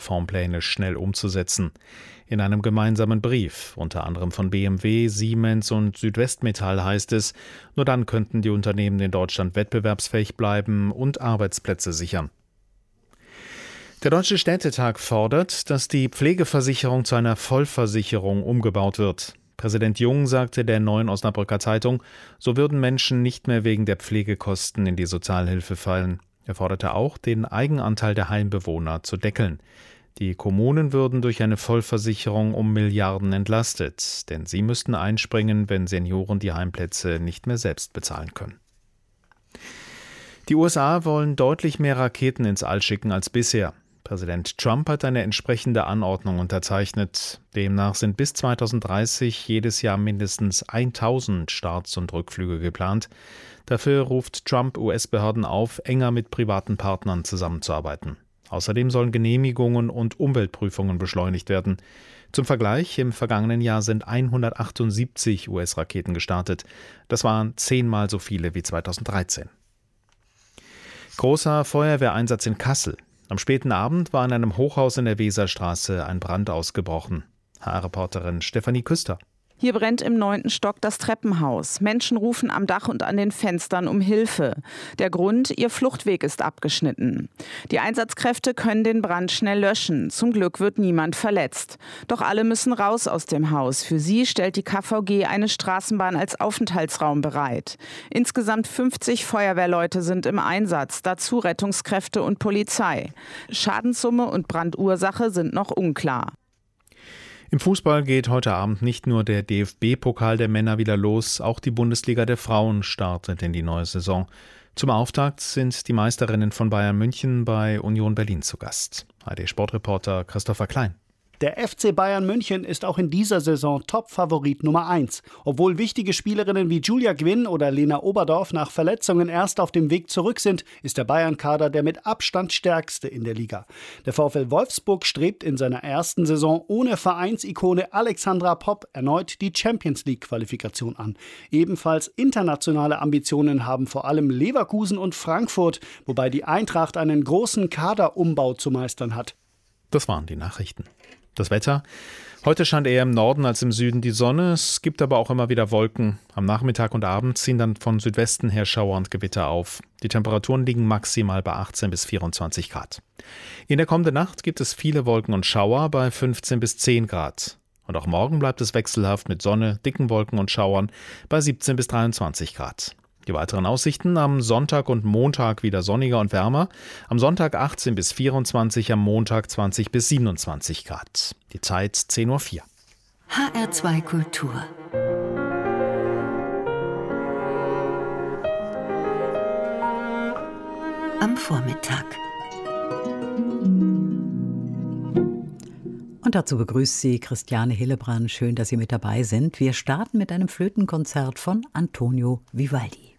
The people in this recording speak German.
Reformpläne schnell umzusetzen. In einem gemeinsamen Brief, unter anderem von BMW, Siemens und Südwestmetall, heißt es, nur dann könnten die Unternehmen in Deutschland wettbewerbsfähig bleiben und Arbeitsplätze sichern. Der Deutsche Städtetag fordert, dass die Pflegeversicherung zu einer Vollversicherung umgebaut wird. Präsident Jung sagte der Neuen Osnabrücker Zeitung, so würden Menschen nicht mehr wegen der Pflegekosten in die Sozialhilfe fallen. Er forderte auch, den Eigenanteil der Heimbewohner zu deckeln. Die Kommunen würden durch eine Vollversicherung um Milliarden entlastet, denn sie müssten einspringen, wenn Senioren die Heimplätze nicht mehr selbst bezahlen können. Die USA wollen deutlich mehr Raketen ins All schicken als bisher. Präsident Trump hat eine entsprechende Anordnung unterzeichnet. Demnach sind bis 2030 jedes Jahr mindestens 1000 Starts und Rückflüge geplant. Dafür ruft Trump US-Behörden auf, enger mit privaten Partnern zusammenzuarbeiten. Außerdem sollen Genehmigungen und Umweltprüfungen beschleunigt werden. Zum Vergleich, im vergangenen Jahr sind 178 US-Raketen gestartet. Das waren 10-mal so viele wie 2013. Großer Feuerwehreinsatz in Kassel. Am späten Abend war in einem Hochhaus in der Weserstraße ein Brand ausgebrochen. HR-Reporterin Stefanie Küster. Hier brennt im 9. Stock das Treppenhaus. Menschen rufen am Dach und an den Fenstern um Hilfe. Der Grund: ihr Fluchtweg ist abgeschnitten. Die Einsatzkräfte können den Brand schnell löschen. Zum Glück wird niemand verletzt. Doch alle müssen raus aus dem Haus. Für sie stellt die KVG eine Straßenbahn als Aufenthaltsraum bereit. Insgesamt 50 Feuerwehrleute sind im Einsatz, dazu Rettungskräfte und Polizei. Schadenssumme und Brandursache sind noch unklar. Im Fußball geht heute Abend nicht nur der DFB-Pokal der Männer wieder los, auch die Bundesliga der Frauen startet in die neue Saison. Zum Auftakt sind die Meisterinnen von Bayern München bei Union Berlin zu Gast. ARD-Sportreporter Christopher Klein. Der FC Bayern München ist auch in dieser Saison Top-Favorit Nummer 1. Obwohl wichtige Spielerinnen wie Julia Gwynn oder Lena Oberdorf nach Verletzungen erst auf dem Weg zurück sind, ist der Bayern-Kader der mit Abstand stärkste in der Liga. Der VfL Wolfsburg strebt in seiner ersten Saison ohne Vereinsikone Alexandra Popp erneut die Champions-League-Qualifikation an. Ebenfalls internationale Ambitionen haben vor allem Leverkusen und Frankfurt, wobei die Eintracht einen großen Kaderumbau zu meistern hat. Das waren die Nachrichten. Das Wetter. Heute scheint eher im Norden als im Süden die Sonne. Es gibt aber auch immer wieder Wolken. Am Nachmittag und Abend ziehen dann von Südwesten her Schauer und Gewitter auf. Die Temperaturen liegen maximal bei 18 bis 24 Grad. In der kommenden Nacht gibt es viele Wolken und Schauer bei 15 bis 10 Grad. Und auch morgen bleibt es wechselhaft mit Sonne, dicken Wolken und Schauern bei 17 bis 23 Grad. Die weiteren Aussichten: am Sonntag und Montag wieder sonniger und wärmer. Am Sonntag 18 bis 24, am Montag 20 bis 27 Grad. Die Zeit 10:04 Uhr. HR2 Kultur. Am Vormittag. Und dazu begrüßt Sie Christiane Hillebrand. Schön, dass Sie mit dabei sind. Wir starten mit einem Flötenkonzert von Antonio Vivaldi.